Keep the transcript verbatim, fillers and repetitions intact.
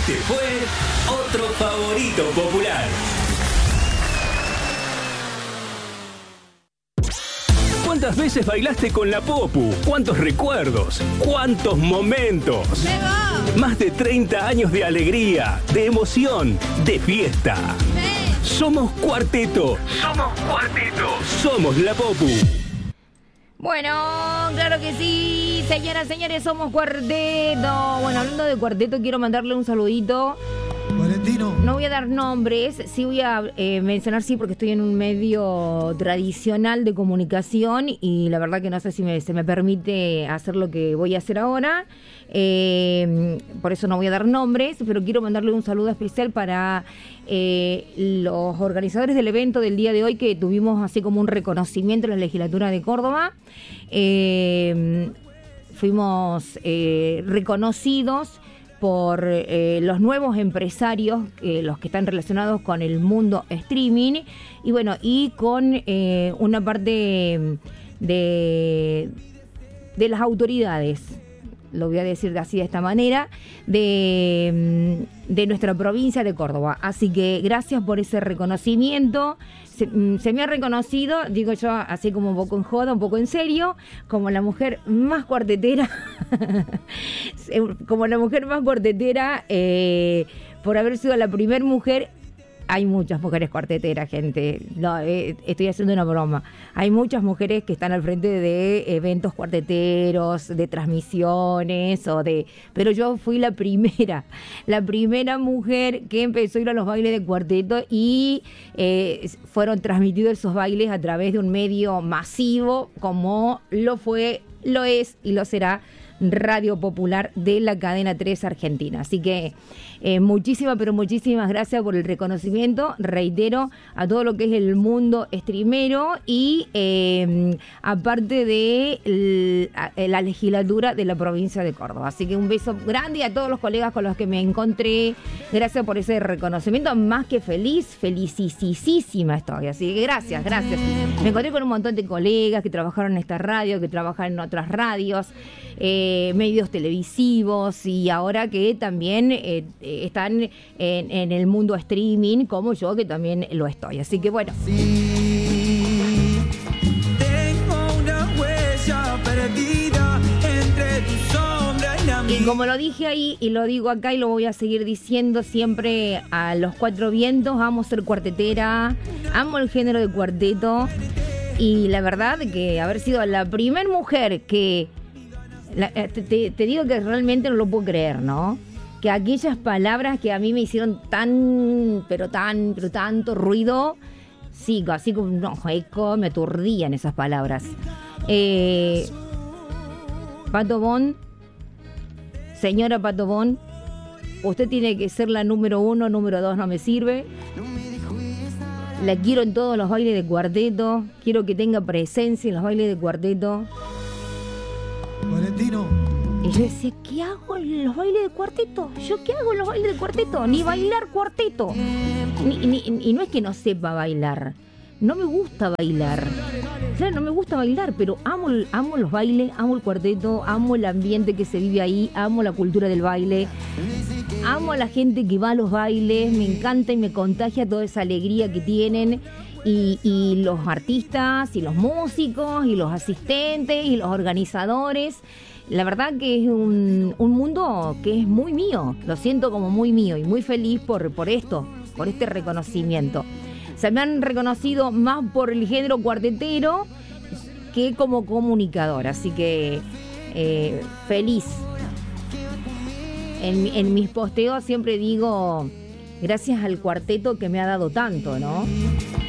Este fue otro favorito popular. ¿Cuántas veces bailaste con la Popu? ¿Cuántos recuerdos? ¿Cuántos momentos? Más de treinta años de alegría, de emoción, de fiesta. Somos Cuarteto. Somos Cuarteto. Somos la Popu. Bueno, claro que sí, señoras, señores, somos Cuarteto. Bueno, hablando de Cuarteto, quiero mandarle un saludito. Valentino. No voy a dar nombres, sí voy a eh, mencionar, sí, porque estoy en un medio tradicional de comunicación y la verdad que no sé si me, se me permite hacer lo que voy a hacer ahora. Eh, por eso no voy a dar nombres, pero quiero mandarle un saludo especial para eh, los organizadores del evento del día de hoy, que tuvimos así como un reconocimiento en la legislatura de Córdoba. Eh, fuimos eh, reconocidos por eh, los nuevos empresarios, eh, los que están relacionados con el mundo streaming, y bueno, y con eh, una parte de, de las autoridades, lo voy a decir así de esta manera, de, de nuestra provincia de Córdoba. Así que gracias por ese reconocimiento. Se, se me ha reconocido, digo yo así como un poco en joda, un poco en serio, como la mujer más cuartetera, como la mujer más cuartetera, eh, por haber sido la primer mujer. Hay muchas mujeres cuarteteras, gente. No, eh, estoy haciendo una broma. Hay muchas mujeres que están al frente de eventos cuarteteros, de transmisiones, o de. Pero yo fui la primera, la primera mujer que empezó a ir a los bailes de cuarteto y eh, fueron transmitidos esos bailes a través de un medio masivo, como lo fue, lo es y lo será Radio Popular de la cadena tres Argentina. Así que eh, muchísimas, pero muchísimas gracias por el reconocimiento, reitero, a todo lo que es el mundo streamero y eh, aparte de el, a, la legislatura de la provincia de Córdoba. Así que un beso grande a todos los colegas con los que me encontré. Gracias por ese reconocimiento, más que feliz, felicísima estoy. Así que gracias, gracias. Me encontré con un montón de colegas que trabajaron en esta radio, que trabajan en otras radios, eh, medios televisivos, y ahora que también eh, están en, en el mundo streaming, como yo, que también lo estoy. Así que bueno. Sí, tengo una huella perdida entre tu sombra y la mía. Y como lo dije ahí, y lo digo acá y lo voy a seguir diciendo siempre a los cuatro vientos, amo ser cuartetera, amo el género de cuarteto, y la verdad que haber sido la primer mujer que... La, te, te digo que realmente no lo puedo creer, ¿no? Que aquellas palabras que a mí me hicieron tan, pero tan, pero tanto ruido, sí, así como un eco, me aturdían esas palabras. Eh, Pato Bon, señora Pato Bon, usted tiene que ser la número uno, número dos no me sirve. La quiero en todos los bailes de cuarteto, quiero que tenga presencia en los bailes de cuarteto. Valentino. Y yo decía, ¿qué hago en los bailes de cuarteto? ¿Yo qué hago en los bailes de cuarteto? Ni bailar cuarteto. Ni, ni, y no es que no sepa bailar. No me gusta bailar. Claro, no me gusta bailar, pero amo, amo los bailes, amo el cuarteto, amo el ambiente que se vive ahí, amo la cultura del baile, amo a la gente que va a los bailes, me encanta y me contagia toda esa alegría que tienen. Y, y los artistas, y los músicos, y los asistentes, y los organizadores. La verdad que es un, un mundo que es muy mío. Lo siento como muy mío y muy feliz por, por esto, por este reconocimiento. Se me han reconocido más por el género cuartetero que como comunicadora. Así que eh, feliz. En, en mis posteos siempre digo, gracias al cuarteto que me ha dado tanto, ¿no?